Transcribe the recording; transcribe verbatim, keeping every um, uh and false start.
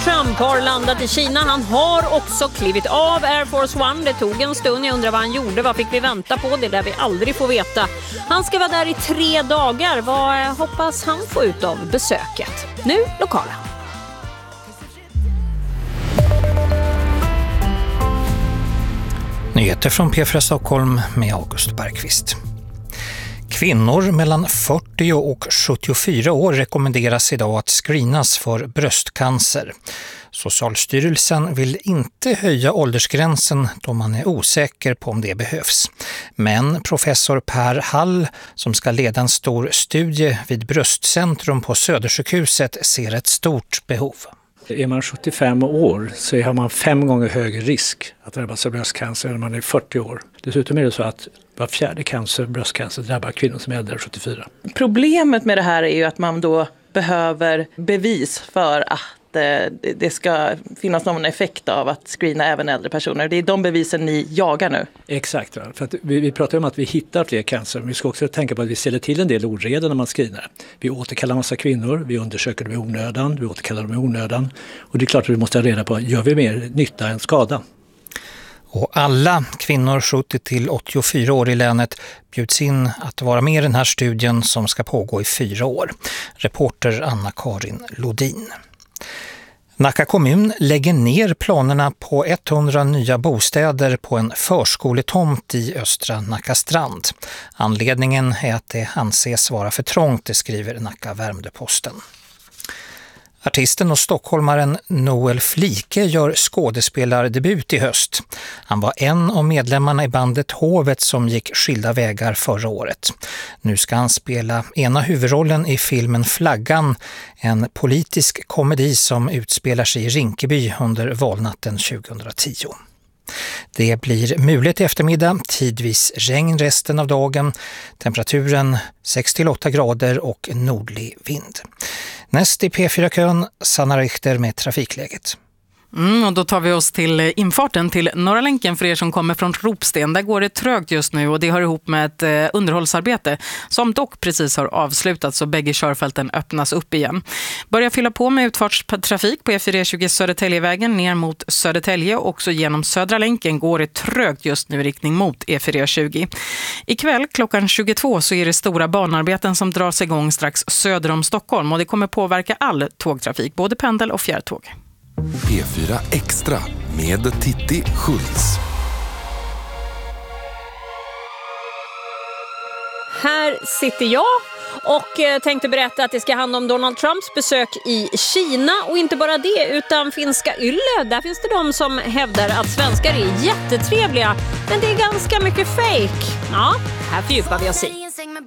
Trump har landat i Kina. Han har också klivit av Air Force One. Det tog en stund. Jag undrar vad han gjorde. Vad fick vi vänta på? Det där vi aldrig får veta. Han ska vara där i tre dagar. Vad hoppas han få ut av besöket? Nu lokala. Nyheter från P fyra Stockholm med August Bergqvist. Kvinnor mellan fyrtio och sjuttiofyra år rekommenderas idag att screenas för bröstcancer. Socialstyrelsen vill inte höja åldersgränsen då man är osäker på om det behövs. Men professor Per Hall, som ska leda en stor studie vid Bröstcentrum på Södersjukhuset, ser ett stort behov. Är man sjuttiofem år så har man fem gånger högre risk att drabbas av bröstcancer än man är fyrtio år. Dessutom är det så att var fjärde cancer, bröstcancer drabbar kvinnor som är äldre än sjuttiofyra. Problemet med det här är ju att man då behöver bevis för att det ska finnas någon effekt av att screena även äldre personer. Det är de bevisen ni jagar nu. Exakt, för att vi, vi pratar om att vi hittar fler cancer. Men vi ska också tänka på att vi ställer till en del oreda när man screenar. Vi återkallar massa kvinnor, vi undersöker dem i onödan, vi återkallar dem i onödan. Och det är klart att vi måste ha reda på, gör vi mer nytta än skada? Och alla kvinnor sjuttio till åttiofyra år i länet bjuds in att vara med i den här studien som ska pågå i fyra år. Reporter Anna-Karin Lodin. Nacka kommun lägger ner planerna på hundra nya bostäder på en förskoletomt i östra Nacka strand. Anledningen är att det anses vara för trångt, det skriver Nacka Värmdö-Posten. Artisten och stockholmaren Noel Flike gör skådespelardebut i höst. Han var en av medlemmarna i bandet Hovet som gick skilda vägar förra året. Nu ska han spela ena huvudrollen i filmen Flaggan, en politisk komedi som utspelar sig i Rinkeby under valnatten tjugohundratio. Det blir mulet i eftermiddag, tidvis regn resten av dagen, temperaturen sex till åtta grader och nordlig vind. Näst i P fyra-kön, Sanna Richter med trafikläget. Mm, och då tar vi oss till infarten till Norra länken för er som kommer från Ropsten. Där går det trögt just nu och det hör ihop med ett eh, underhållsarbete som dock precis har avslutats så bägge körfälten öppnas upp igen. Börjar fylla på med utfartstrafik på E fyra tjugo Södertäljevägen ner mot Södertälje och också genom Södra länken går det trögt just nu i riktning mot E fyra tjugo. Ikväll klockan tjugotvå så är det stora banarbeten som dras igång strax söder om Stockholm och det kommer påverka all tågtrafik, både pendel- och fjärrtåg. P fyra Extra med Titti Schultz. Här sitter jag och tänkte berätta att det ska handla om Donald Trumps besök i Kina. Och inte bara det, utan finska Ylle. Där finns det de som hävdar att svenskar är jättetrevliga. Men det är ganska mycket fake. Ja, här fördjupar vi oss i.